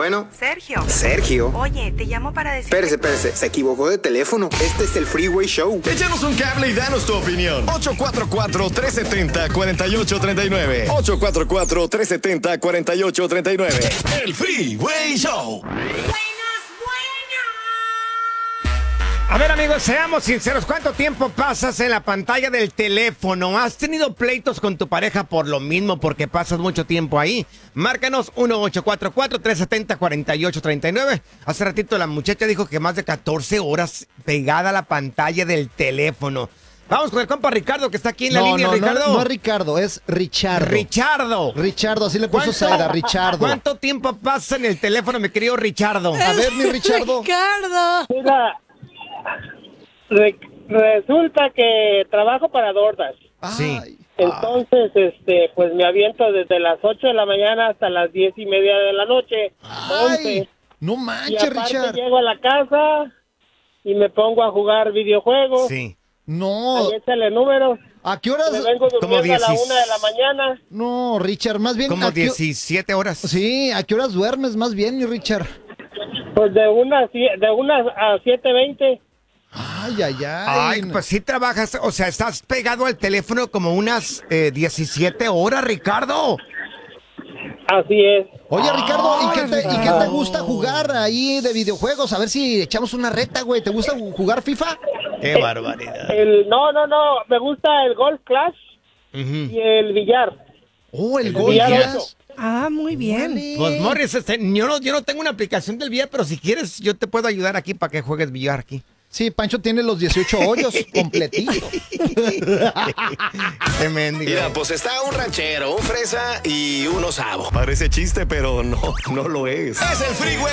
Bueno. Sergio. Sergio. Oye, te llamo para decir... Espérese. Se equivocó de teléfono. Este es el Freeway Show. Échanos un cable y danos tu opinión. 844-370-4839. 844-370-4839. El Freeway Show. A ver, amigos, seamos sinceros. ¿Cuánto tiempo pasas en la pantalla del teléfono? ¿Has tenido pleitos con tu pareja por lo mismo, porque pasas mucho tiempo ahí? Márcanos 1-844-370-4839. Hace ratito la muchacha dijo que más de 14 horas pegada a la pantalla del teléfono. Vamos con el compa Ricardo, que está aquí en la línea. Ricardo. No es Ricardo, es Richardo. Richardo, así le puso Zaida, Richardo. ¿Cuánto tiempo pasa en el teléfono, mi querido Richardo? A ver, mi Richardo. Ricardo. Mira, resulta que trabajo para DoorDash. Sí. Entonces, pues me aviento desde las 8 de la mañana hasta las 10:30 de la noche. 11. No Y manches, aparte Richard. llego a la casa y me pongo a jugar videojuegos. Sí. No. Ahí échale números. ¿A qué horas? Me vengo Como durmiendo a la 1 de la mañana. No, Richard, más bien. Como ¿a qué- 17 horas. Sí, ¿a qué horas duermes más bien, mi Richard? Pues de una a 7:20. Ay, pues sí trabajas, o sea, estás pegado al teléfono como unas 17 horas, Ricardo. Así es. Oye, Ricardo, ¿y qué Ricardo. te gusta jugar ahí de videojuegos? A ver si echamos una reta, güey. ¿Te gusta jugar FIFA? Qué barbaridad. No, me gusta el Golf Clash y el billar. Oh, el gol. billar. Ah, muy bien. Pues Morris, yo no tengo una aplicación del billar, pero si quieres, yo te puedo ayudar aquí para que juegues billar aquí. Sí, Pancho tiene los 18 hoyos completitos. Qué mendigo. Mira, pues está un ranchero, un fresa y un osavo. Parece chiste, pero no lo es. Es el Freeway